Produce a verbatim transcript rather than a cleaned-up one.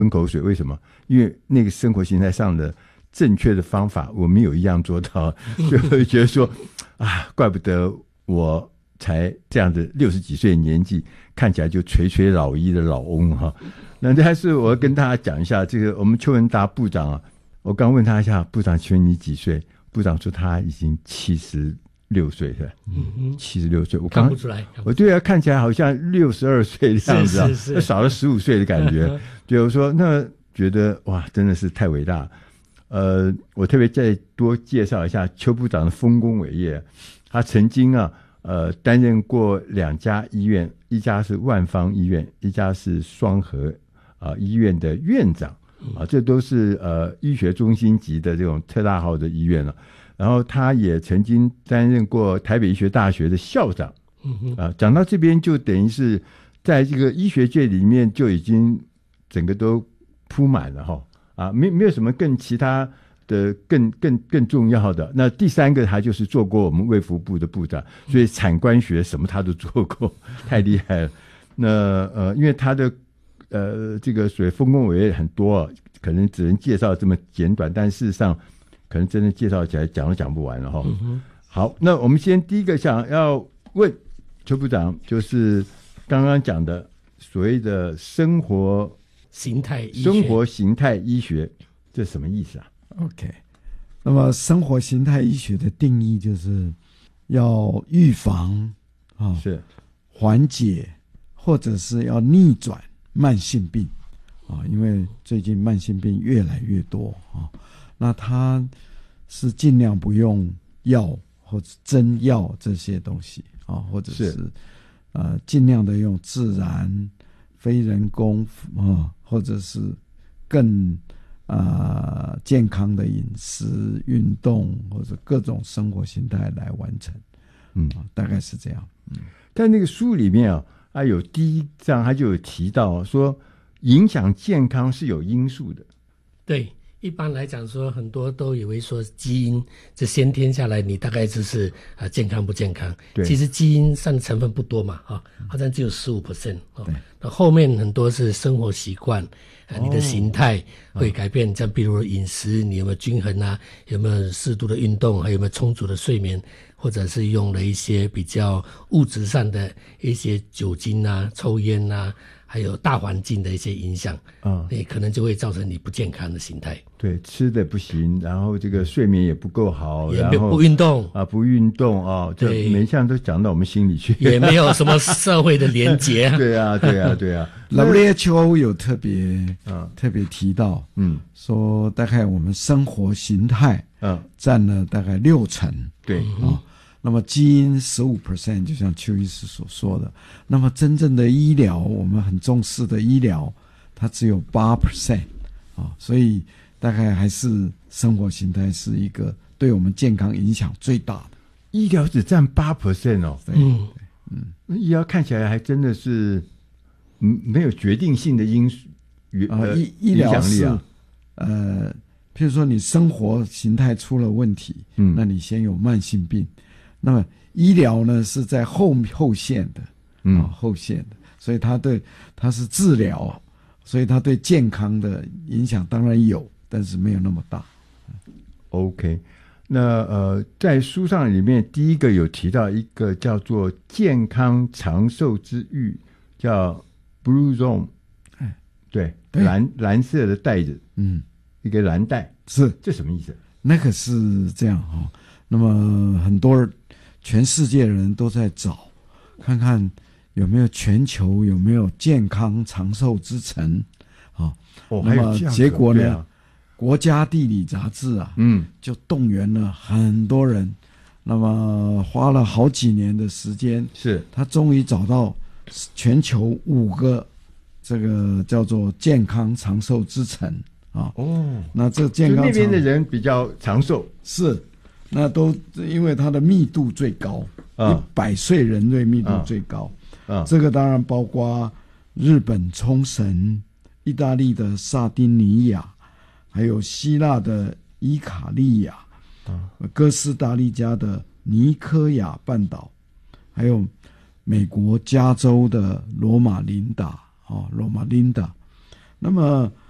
吞口水。为什么？因为那个生活形态上的正确的方法我没有一样做到，就会觉得说啊，怪不得我才这样的六十几岁的年纪，看起来就垂垂老矣的老翁哈。那但是我要跟大家讲一下，这个我们邱文达部长啊，我刚问他一下，部长请问你几岁？部长说他已经七十六岁了，嗯，七十六岁，我刚看不出来， 我对他看起来好像六十二岁的样子啊， 是是是少了十五岁的感觉。对，我说那觉得哇，真的是太伟大。呃，我特别再多介绍一下邱部长的丰功伟业。他曾经啊，呃，担任过两家医院，一家是万芳医院，一家是双和啊、呃、医院的院长啊，这都是呃医学中心级的这种特大号的医院了。然后他也曾经担任过台北医学大学的校长，啊，讲到这边就等于是在这个医学界里面就已经整个都铺满了哈，啊，没没有什么更其他的更更更重要的。那第三个他就是做过我们卫福部的部长，所以产官学什么他都做过，太厉害了。那呃，因为他的呃这个所谓丰功伟业很多，可能只能介绍这么简短，但事实上可能真的介绍起来讲都讲不完了哈。嗯、好，那我们先第一个想要问邱部长，就是刚刚讲的所谓的生活形态医学， 生活形态医学，这什么意思啊 ？OK， 那么生活形态医学的定义就是要预防啊， 是缓解或者是要逆转慢性病啊，因为最近慢性病越来越多啊。那他是尽量不用药或者针药这些东西啊，或者是, 是呃尽量的用自然、非人工啊，或者是更呃健康的饮食、运动或者各种生活形态来完成。嗯，啊、大概是这样。嗯， 在那个书里面啊，啊有第一章他就有提到说，影响健康是有因素的。 对。一般来讲说，很多都以为说基因这先天下来，你大概就是啊、呃、健康不健康？对，其实基因上的成分不多嘛，啊，好像只有十五 percent 哦。那后面很多是生活习惯，啊，你的形态会改变，哦、像比如饮食，你有没有均衡啊？有没有适度的运动？还有没有充足的睡眠？或者是用了一些比较物质上的一些酒精啊、抽烟啊。还有大环境的一些影响，啊、嗯，你可能就会造成你不健康的形态。 对，吃的不行，然后这个睡眠也不够好， 也然后不运动啊，不运动啊，这每一项都讲到我们心里去， 也没有什么社会的连结。 对啊，对啊，对啊。 W H O 有特别啊特别提到，嗯，说大概我们生活形态，嗯，占了大概六成， 对啊。 嗯那么基因 百分之十五， 就像邱医师所说的，那么真正的医疗，我们很重视的医疗，它只有 百分之八 啊，所以大概还是生活形态是一个对我们健康影响最大的。 医疗只占 百分之八 哦， 嗯嗯，医疗看起来还真的是嗯没有决定性的因素啊，医医疗是呃，譬如说你生活形态出了问题，嗯，那你先有慢性病。那么医疗呢是在后后线的，嗯、哦，后线的，所以它对它是治疗，所以它对健康的影响当然有，但是没有那么大。 OK， 那呃，在书上里面第一个有提到一个叫做健康长寿之玉，叫 Blue Zone， 对，对蓝蓝色的带子，嗯，一个蓝带， 是这什么意思？ 那个是这样哈、哦，那么很多全世界人都在找，看看有没有全球有没有健康长寿之城啊？ 哦， 那么结果呢？啊、国家地理杂志啊，嗯，就动员了很多人，那么花了好几年的时间， 是他终于找到全球五个这个叫做健康长寿之城啊。哦，那这健康就那边的人比较长寿， 是。那都因为它的密度最高，一百岁人类密度最高，啊啊、这个当然包括日本冲绳、意大利的萨丁尼亚，还有希腊的伊卡利亚，啊、哥斯达黎加的尼科亚半岛，还有美国加州的罗马琳达啊，罗马琳达。那么